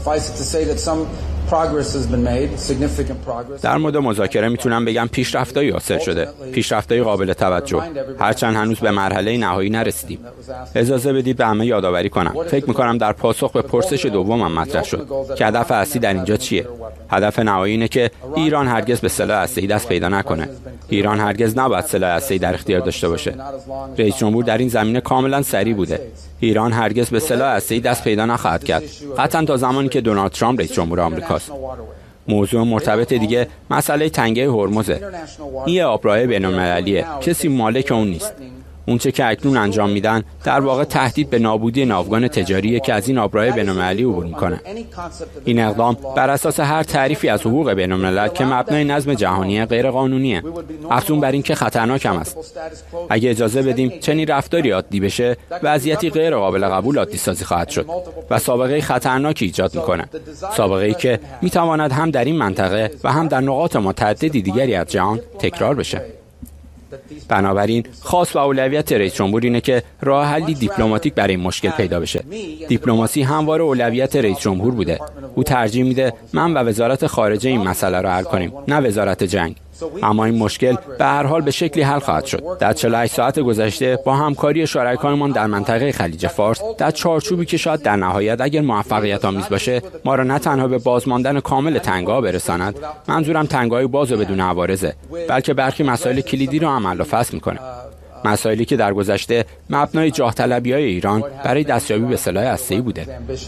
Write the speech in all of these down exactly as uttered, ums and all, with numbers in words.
در مورد مذاکره میتونم بگم پیشرفتایی حاصل شده، پیشرفتایی قابل توجه، هرچند هنوز به مرحله نهایی نرسیدیم. اجازه بدید به همه یادآوری کنم. فکر میکنم در پاسخ به پرسش دومم مطرح شد که هدف اصلی در اینجا چیه. هدف نهایی اینه که ایران هرگز به سلاح هسته‌ای دست پیدا نکنه. ایران هرگز نباید سلاح هسته‌ای در اختیار داشته باشه. رئیس جمهور در این زمینه کاملا صریح بوده. ایران هرگز به سلاح هسته‌ای دست پیدا نخواهد کرد، قطعا تا زمانی که دونالد ترامپ رئیس جمهور آمریکاست. موضوع مرتبط دیگه مسئله تنگه هرمزه. این آبراه بین‌المللیه، کسی مالک اون نیست. اون چه که اکنون انجام میدن در واقع تهدید به نابودی ناوگان تجاریه که از این آبراه بین‌المللی عبور میکنه. این اقدام بر اساس هر تعریفی از حقوق بین‌الملل که مبنای نظم جهانی غیر قانونیه، افزون بر این که خطرناک هم است. اگه اجازه بدیم چنین رفتاری عادی بشه، وضعیتی غیر قابل قبول عادی سازی خواهد شد و سابقه خطرناکی ایجاد میکنه. سابقه‌ای که میتواند هم در این منطقه و هم در نقاط متعددی دیگری از جهان تکرار بشه. بنابراین خاص و اولویت رئیس جمهور اینه که راه حلی دیپلماتیک برای این مشکل پیدا بشه. دیپلماسی همواره اولویت رئیس جمهور بوده. او ترجیح میده من و وزارت خارجه این مسئله رو حل کنیم، نه وزارت جنگ. اما این مشکل به هر حال به شکلی حل خواهد شد. در چهل و هشت ساعت گذشته با همکاری شرکایمان در منطقه خلیج فارس، در چارچوبی که شاید در نهایت اگر موفقیت آمیز باشه ما را نه تنها به بازماندن کامل تنگه‌ها برساند، منظورم تنگه‌های باز و بدون عوارضه، بلکه برخی مسائل کلیدی را هم حل و فصل میکنه. مسائلی که در گذشته مبنای جاه طلبی‌های ایران برای دستیابی به سلاح هسته‌ای بوده.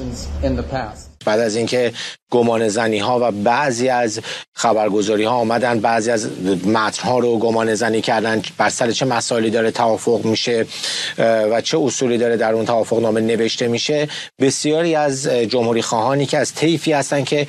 بعد از اینکه گمان زنی ها و بعضی از خبرگزاری ها آمدن بعضی از متن ها رو گمان زنی کردن بر سر چه مسائلی داره توافق میشه و چه اصولی داره در اون توافق نامه نوشته میشه، بسیاری از جمهوری خواهانی که از طیفی هستن که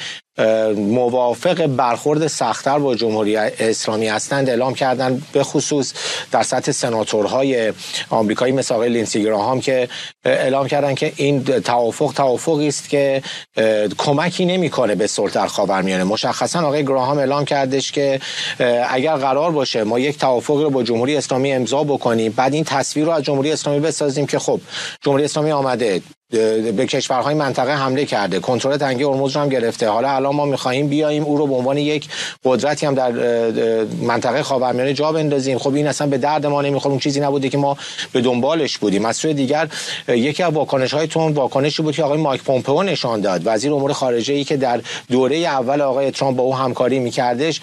موافق برخورد سخت‌تر با جمهوری اسلامی هستند اعلام کردن، به خصوص در سطح سناتورهای آمریکایی مثل آقای لینسی گراهام که اعلام کردن که این توافق توافقی است که کمکی نمیکنه به صلح در خاورمیانه. مشخصا آقای گراهام اعلام کردش که اگر قرار باشه ما یک توافقی رو با جمهوری اسلامی امضا بکنیم، بعد این تصویر رو از جمهوری اسلامی بسازیم که خب جمهوری اسلامی آمده به کشورهای منطقه حمله کرده، کنترل تنگه هرمز رو هم گرفته، حالا الان ما می‌خوایم بیایم او رو به عنوان یک قدرتی هم در منطقه خاورمیانه جا بندازیم، خب این اصلا به درد ما نمیخوره، اون چیزی نبوده که ما به دنبالش بودیم. از سوی دیگر یکی از واکنش‌های تون واکنشی بود که آقای مایک پومپئو نشان داد، وزیر امور خارجه‌ای که در دوره اول آقای ترامپ با او همکاری می‌کردش،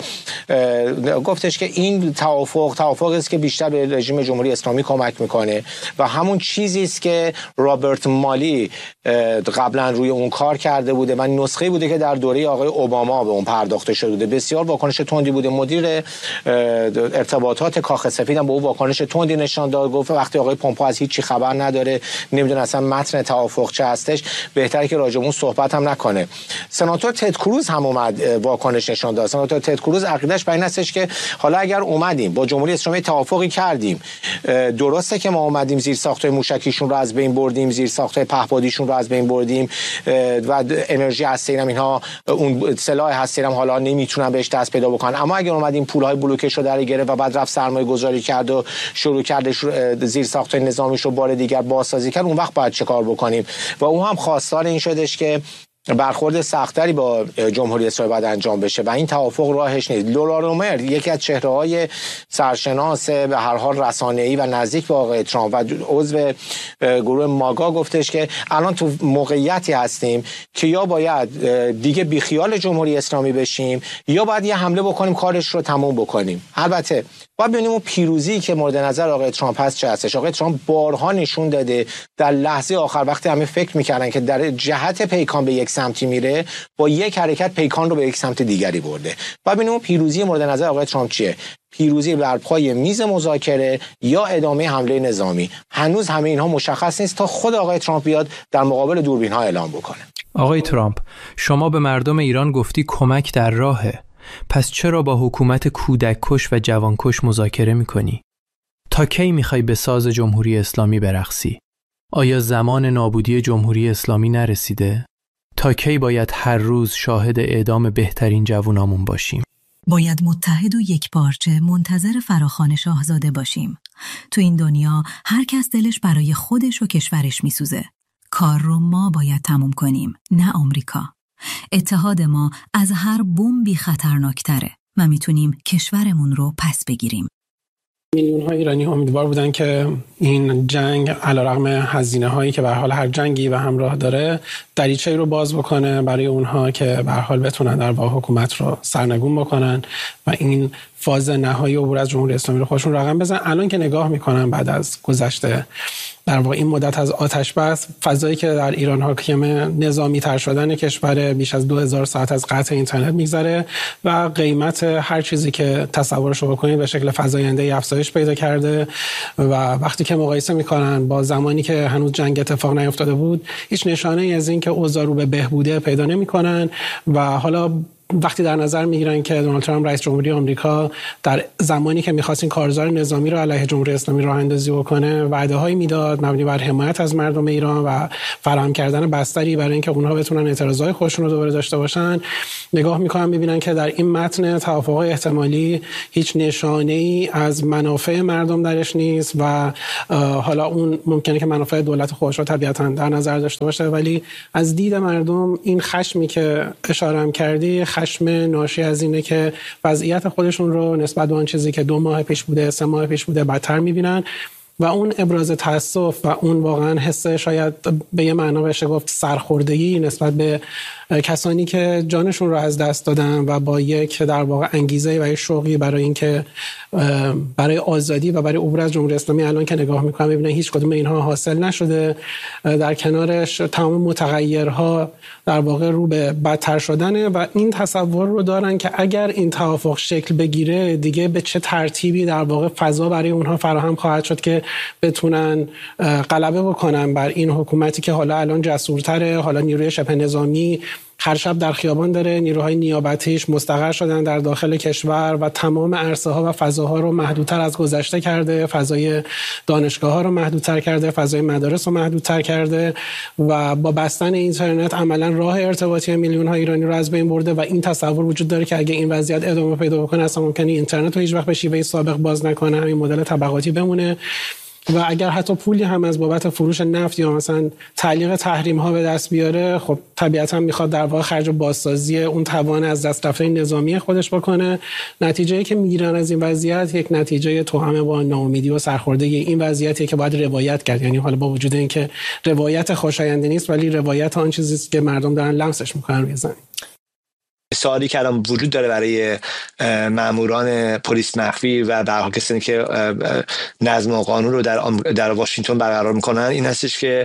گفتش که این توافق توافقی است که بیشتر به رژیم جمهوری اسلامی کمک می‌کنه و همون چیزی است که رابرت مالی قبلا روی اون کار کرده بوده و نسخه بوده که در دوره آقای اوباما به اون پرداخته شده بوده. بسیار واکنش تندی بوده. مدیر ارتباطات کاخ سفید هم به اون واکنش تندی نشان داد، گفت وقتی آقای پومپئو از هیچ چی خبر نداره، نمیدونه اصلا متن توافق چه هستش، بهتره که راجع به اون صحبت هم نکنه. سناتور تد کروز هم اومد واکنش نشان داد. سناتور تد کروز عقیده‌اش بر این هستش که حالا اگر اومدیم با جمهوری اسلامی توافقی کردیم، درسته که ما اومدیم زیر ساختای موشکیشون رو از بین بردیم، زیر ساختای پهپادیشون رو از بین بردیم و انرژی هسته‌ای هم اینها اون سلاح هسته‌ای هم حالا نمیتونن بهش دست پیدا بکنن، اما اگر اومدیم پول‌های بلوکش رو در گرفت و بعد رفت سرمایه گذاری کرد و شروع کردش زیر ساختای نظامیش رو بار دیگر بازسازی کرد، اون وقت باید چه کار بکنیم؟ و اون هم خواستار این شدش که برخورد سختری با جمهوری اسرائیل باید انجام بشه و این توافق راهش نیست. لورا رومر یکی از چهره‌های سرشناس به هر حال رسانه‌ای و نزدیک به آقای ترامپ و عضو گروه ماگا گفتش که الان تو موقعیتی هستیم که یا باید دیگه بیخیال جمهوری اسلامی بشیم یا باید یه حمله بکنیم کارش رو تموم بکنیم. البته باید ببینیم اون پیروزی که مورد نظر آقای ترامپ هست چه هستش. آقای ترامپ بارها نشون داده در لحظه آخر وقتی همه فکر می‌کردن که در جهت پیکان به یک سمتی میره، با یک حرکت پیکان رو به یک سمت دیگری برده. باید ببینیم اون پیروزی مورد نظر آقای ترامپ چیه؟ پیروزی بر پای میز مذاکره یا ادامه حمله نظامی؟ هنوز همه اینها مشخص نیست تا خود آقای ترامپ بیاد در مقابل دوربین‌ها اعلام بکنه. آقای ترامپ، شما به مردم ایران گفتی کمک در راهه. پس چرا با حکومت کودک کش و جوان کش مذاکره میکنی؟ تا کی میخوای به ساز جمهوری اسلامی برقصی؟ آیا زمان نابودی جمهوری اسلامی نرسیده؟ تا کی باید هر روز شاهد اعدام بهترین جوانامون باشیم؟ باید متحد و یکپارچه منتظر فراخوان شاهزاده باشیم. تو این دنیا هر کس دلش برای خودش و کشورش میسوزه. کار رو ما باید تموم کنیم، نه آمریکا. اتحاد ما از هر بمبی خطرناکتره و میتونیم کشورمون رو پس بگیریم. میلیون ها ایرانی امیدوار بودن که این جنگ علیرغم هزینه هایی که به هر حال هر جنگی به همراه داره دریچه‌ای رو باز بکنه برای اونها که به هر حال بتونن در واقع حکومت رو سرنگون بکنن و این فاز نهایی عبور از جمهوری اسلامی رو خودشون رقم بزنن. الان که نگاه میکنن بعد از گذشته در واقع این مدت از آتش بس، فضایی که در ایران حاکم نظامی تر شدن کشور، بیش از دو هزار ساعت از قطع اینترنت میگذره و قیمت هر چیزی که تصورش رو بکنید به شکل فزاینده افزایش پیدا کرده و وقتی که مقایسه میکنن با زمانی که هنوز جنگ اتفاق نیفتاده بود هیچ نشانه ای از این که اوضاع رو به بهبوده پیدا نمیکنن و حالا وقتی در نظر میگیرن که دونالد ترامپ رئیس جمهوری آمریکا در زمانی که می‌خواست این کارزار نظامی رو علیه جمهوری اسلامی راه اندازی بکنه وعده‌هایی میداد مبنی بر حمایت از مردم ایران و فراهم کردن بستری برای اینکه اونها بتونن اعتراضای خودشون رو دوباره داشته باشن، نگاه می‌کنن می‌بینن که در این متن توافق‌های احتمالی هیچ نشانه‌ای از منافع مردم درش نیست و حالا اون ممکنه که منافع دولت خودش رو طبیعتاً در نظر داشته باشه، ولی از دید مردم این خشمی که اشاره کردی خشم ناشی از اینه که وضعیت خودشون رو نسبت به آن چیزی که دو ماه پیش بوده، سه ماه پیش بوده بدتر می‌بینن و اون ابراز تأسف و اون واقعا حس شاید به یه معنا بشه گفت سرخوردگی نسبت به کسانی که جانشون رو از دست دادن و با یک در واقع انگیزه و یک شوقی برای اینکه برای آزادی و برای عبور از جمهوری اسلامی الان که نگاه می‌کنم می‌بینن هیچ کدوم اینها حاصل نشده، در کنارش تمام متغیرها در واقع رو به بدتر شدنه و این تصور رو دارن که اگر این توافق شکل بگیره دیگه به چه ترتیبی در واقع فضا برای اونها فراهم خواهد شد که بتونن غلبه بکنن بر این حکومتی که حالا الان جسورتره، حالا نیروی شبه نظامی هر شب در خیابان داره، نیروهای نیابتیش مستقر شدن در داخل کشور و تمام عرصه ها و فضاها رو محدودتر از گذشته کرده، فضای دانشگاه ها رو محدودتر کرده، فضای مدارس رو محدودتر کرده و با بستن اینترنت عملا راه ارتباطی میلیون ها ایرانی رو از بین برده و این تصور وجود داره که اگه این وضعیت ادامه پیدا بکنه اصلا ممکنه اینترنت رو هیچ وقت به شیوه سابق باز نکنه، همین مدل طبقاتی بمونه و اگر حتی پولی هم از بابت فروش نفت یا مثلا تعلیق تحریم ها به دست بیاره، خب طبیعتا میخواد در واقع خرج بازسازی اون توان از دست رفته نظامی خودش بکنه. نتیجه‌ای که میگیرن از این وضعیت یک نتیجه توأم با ناامیدی و سرخوردگی این وضعیتی که باید روایت کرد، یعنی حالا با وجود اینکه روایت خوشایندی نیست ولی روایت آن چیزی است که مردم دارن لمسش میکنن روی زمین. سوالی که الان وجود داره برای ماموران پلیس مخفی و به هر حال کسانی که نظم و قانون رو در در واشنگتن برقرار میکنن این هستش که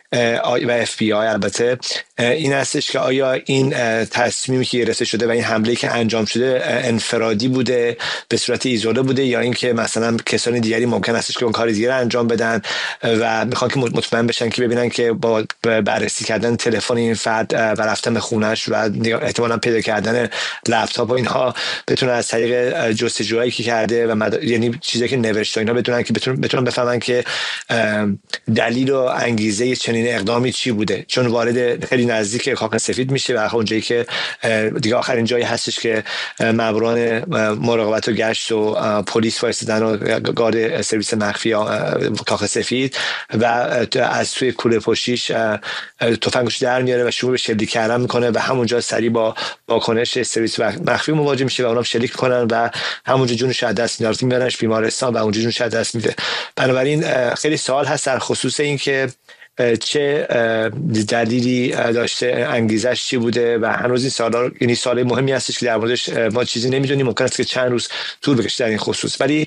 و اف بی آی البته این هستش که آیا این تصمیمی که گرفته شده و این حمله که انجام شده انفرادی بوده به صورت ایزوله بوده یا اینکه مثلا کسانی دیگری ممکن هستش که اون کار دیگه انجام بدن و میخوان که مطمئن بشن که ببینن که با بررسی کردن تلفن این فرد و رفتن به خونه‌اش و احتمالاً پیدا کردن لپتاپ و اینها بتونن از طریق جستجوهایی که کرده و مد... یعنی چیزی که نوشته اینا بدونن که بتونن بتونن بفهمن که دلیل و انگیزه چنین اقدامی چی بوده، چون وارد خیلی نزدیک کاخ سفید میشه و اونجایی که دیگه آخرین جایی هستش که ماموران مراقبت و گشت و پلیس وایسادن و گارد سرویس مخفی کاخ سفید و از توی کوله پشتیش تفنگش در میاره و شروع به شلیک کردن میکنه و همونجا سریع با واکنش سرویس مخفی مواجه میشه و اونم شلیک کنن و همونجا جونش از دست میاره، میبرنش بیمارستان و اونجا جونش از دست میده. بنابراین خیلی سوال هست در خصوص این که چه دلیلی داشته، انگیزش چی بوده و هنوز این سوالا یعنی سوال مهمی هستش که در موردش ما چیزی نمیدونیم، ممکن است که چند روز طول بکشه در این خصوص. ولی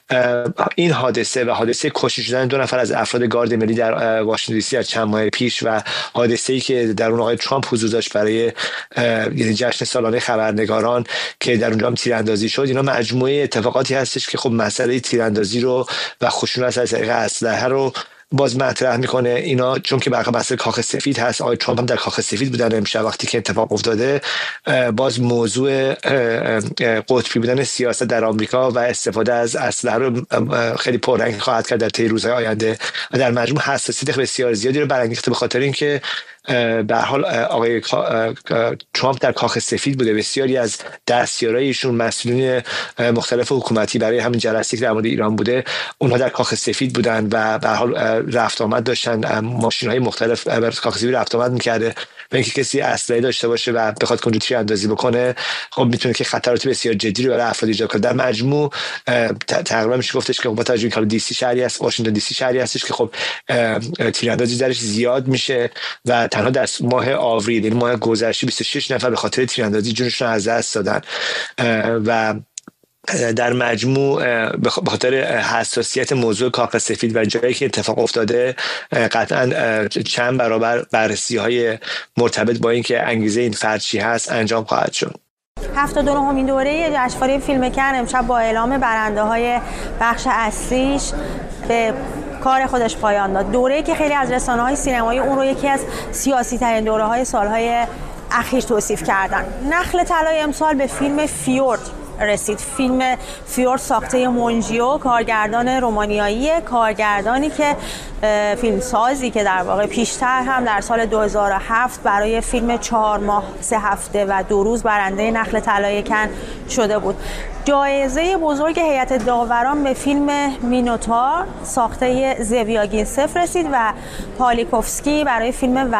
این حادثه و حادثه کشته شدن دو نفر از افراد گارد ملی در واشنگتن دی سی از چند ماه پیش و حادثه‌ای که در اون آقای ترامپ حضور داشت برای یعنی جشن سالانه خبرنگاران که در اونجا هم تیراندازی شد، اینا مجموعه اتفاقاتی هستش که خب مسئله تیراندازی رو و خشونت از طریق اسلحه رو باز مطرح میکنه. اینا چون که برخلاف بحث کاخ سفید هست، آقای ترامپ هم در کاخ سفید بودن امشب وقتی که اتفاق افتاده، باز موضوع قطبی بودن سیاست در آمریکا و استفاده از اسلحه رو خیلی پررنگ خواهد کرد در طی روزهای آینده و در مجموع حساسیت بسیار زیادی رو برانگیخته به خاطر اینکه به هر حال آقای ترامپ در کاخ سفید بوده، بسیاری از دستیارای ایشون مسئولین مختلف حکومتی برای همین جلسه‌ای که در مورد ایران بوده اونها در کاخ سفید بودن و به هر حال رفت آمد داشتن، ماشین‌های مختلف بر کاخ سفید رفت آمد می‌کرده و اینکه کسی اسلحه داشته باشه و بخواد کنجد تیراندازی بکنه خب میتونه که خطرات بسیار جدی رو برای افراد ایجاد کنه. در مجموع تقریبا میشه گفتش که با توجه به دی سی شهری است، واشنگتن دی سی شهری هستش که خب تیراندازی درش زیاد میشه و تنها در ماه آوریل یعنی ماه گذشته بیست و شش نفر به خاطر تیراندازی جونشون از دست دادن و در مجموع به خاطر حساسیت موضوع کاغذ سفید و جایی که اتفاق افتاده قطعا چند برابر بررسی‌های مرتبط با اینکه انگیزه این فرد چی هست انجام خواهد شد. هفتاد و نهمین دوره جشنواره فیلم کن امشب با اعلام برنده های بخش اصلیش به کار خودش پایان داد. دوره‌ای که خیلی از رسانه‌های سینمایی اون رو یکی از سیاسی ترین دوره‌های سالهای اخیر توصیف کردن. نخل طلای امسال به فیلم فیورد رسید. فیلم فیورد ساخته مونجیو، کارگردان رومانیایی، کارگردانی که فیلمسازی که در واقع پیشتر هم در سال دو هزار و هفت برای فیلم چهار ماه سه هفته و دو روز برنده نخل طلای کن شده بود. جایزه بزرگ هیئت داوران به فیلم مینوتار ساخته زویاگینسف رسید و پالیکوفسکی برای فیلم